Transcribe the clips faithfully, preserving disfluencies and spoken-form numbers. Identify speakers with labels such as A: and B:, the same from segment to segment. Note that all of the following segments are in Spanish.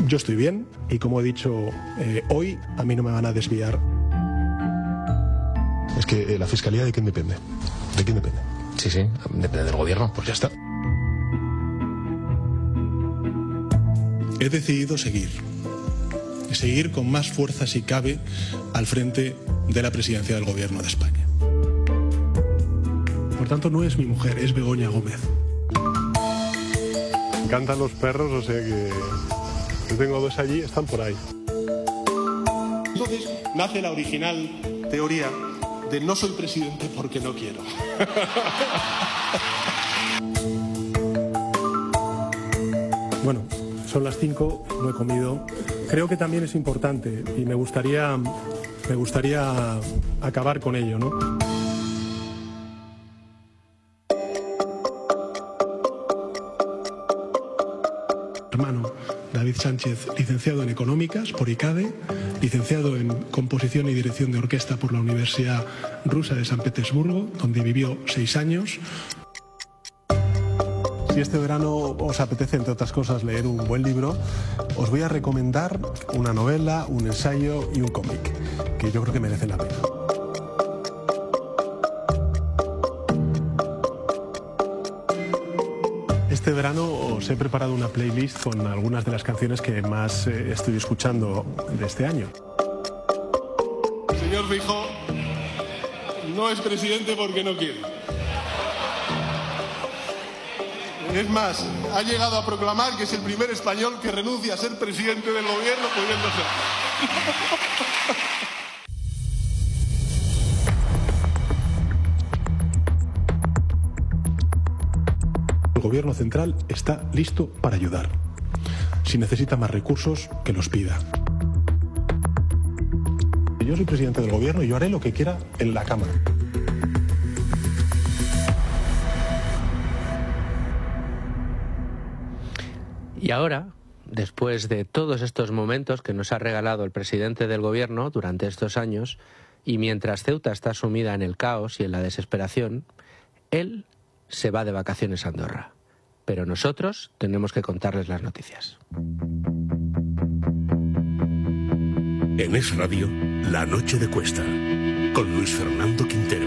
A: Yo estoy bien y, como he dicho eh, hoy, a mí no me van a desviar.
B: Es que eh, la Fiscalía, ¿de quién depende? ¿De quién depende?
C: Sí, sí, depende del gobierno.
B: Pues ya está.
A: He decidido seguir. Seguir con más fuerza, si cabe, al frente de la presidencia del Gobierno de España. Por tanto, no es mi mujer, es Begoña Gómez.
B: Me encantan los perros, o sea que yo tengo dos allí, están por ahí.
A: Entonces nace la original teoría de no soy presidente porque no quiero. Bueno, son las cinco, no he comido. Creo que también es importante y me gustaría, me gustaría acabar con ello, ¿no? Hermano David Sánchez, licenciado en Económicas por ICADE, licenciado en Composición y Dirección de Orquesta por la Universidad Rusa de San Petersburgo, donde vivió seis años. Si este verano os apetece, entre otras cosas, leer un buen libro, os voy a recomendar una novela, un ensayo y un cómic, que yo creo que merecen la pena. Este verano os he preparado una playlist con algunas de las canciones que más eh, estoy escuchando de este año. El señor Feijóo no es presidente porque no quiere. Es más, ha llegado a proclamar que es el primer español que renuncia a ser presidente del gobierno pudiendo ser. El gobierno central está listo para ayudar. Si necesita más recursos, que los pida. Yo soy presidente del gobierno y yo haré lo que quiera en la Cámara.
D: Y ahora, después de todos estos momentos que nos ha regalado el presidente del gobierno durante estos años, y mientras Ceuta está sumida en el caos y en la desesperación, él se va de vacaciones a Andorra. Pero nosotros tenemos que contarles las noticias.
E: En Es Radio, La Noche de Cuesta, con Luis Fernando Quintero.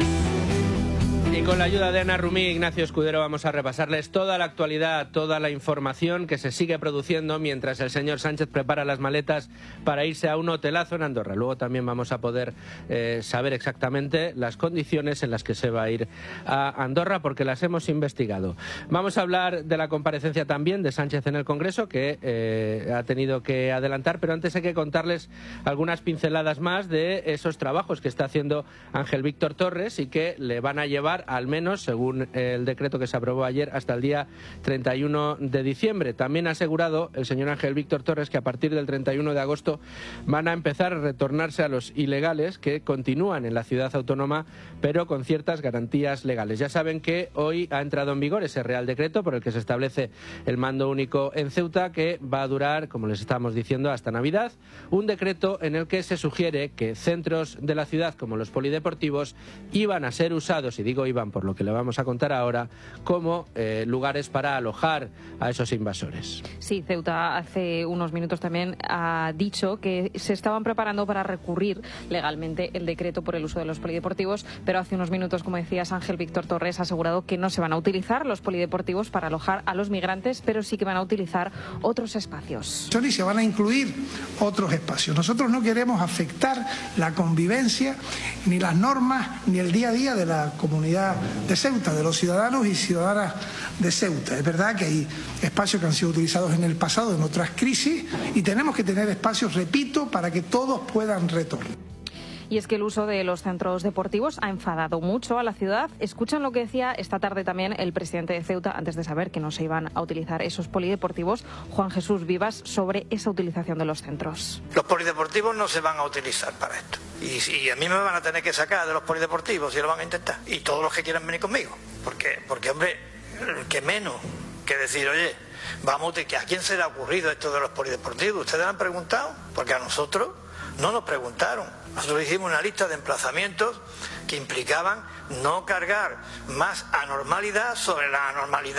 D: Y con la ayuda de Ana Rumí y Ignacio Escudero vamos a repasarles toda la actualidad, toda la información que se sigue produciendo mientras el señor Sánchez prepara las maletas para irse a un hotelazo en Andorra. Luego también vamos a poder eh, saber exactamente las condiciones en las que se va a ir a Andorra, porque las hemos investigado. Vamos a hablar de la comparecencia también de Sánchez en el Congreso, que eh, ha tenido que adelantar, pero antes hay que contarles algunas pinceladas más de esos trabajos que está haciendo Ángel Víctor Torres y que le van a llevar, al menos según el decreto que se aprobó ayer, hasta el día treinta y uno de diciembre. También ha asegurado el señor Ángel Víctor Torres que a partir del treinta y uno de agosto van a empezar a retornarse a los ilegales que continúan en la ciudad autónoma, pero con ciertas garantías legales. Ya saben que hoy ha entrado en vigor ese Real Decreto por el que se establece el mando único en Ceuta, que va a durar, como les estábamos diciendo, hasta Navidad. Un decreto en el que se sugiere que centros de la ciudad, como los polideportivos, iban a ser usados, y digo iban por lo que le vamos a contar ahora, como eh, lugares para alojar a esos invasores.
F: Sí, Ceuta hace unos minutos también ha dicho que se estaban preparando para recurrir legalmente el decreto por el uso de los polideportivos, pero hace unos minutos, como decías, Ángel Víctor Torres ha asegurado que no se van a utilizar los polideportivos para alojar a los migrantes, pero sí que van a utilizar otros espacios.
G: Y se van a incluir otros espacios. Nosotros no queremos afectar la convivencia, ni las normas, ni el día a día de la comunidad de Ceuta, de los ciudadanos y ciudadanas de Ceuta. Es verdad que hay espacios que han sido utilizados en el pasado, en otras crisis, y tenemos que tener espacios, repito, para que todos puedan retornar.
F: Y es que el uso de los centros deportivos ha enfadado mucho a la ciudad. Escuchan lo que decía esta tarde también el presidente de Ceuta, antes de saber que no se iban a utilizar esos polideportivos, Juan Jesús Vivas, sobre esa utilización de los centros.
H: Los polideportivos no se van a utilizar para esto. Y, y a mí me van a tener que sacar de los polideportivos, si lo van a intentar. Y todos los que quieran venir conmigo. Porque, porque hombre, que menos que decir, oye, vamos, ¿a quién se le ha ocurrido esto de los polideportivos? ¿Ustedes han preguntado? Porque a nosotros no nos preguntaron. Nosotros hicimos una lista de emplazamientos que implicaban no cargar más anormalidad sobre la anormalidad.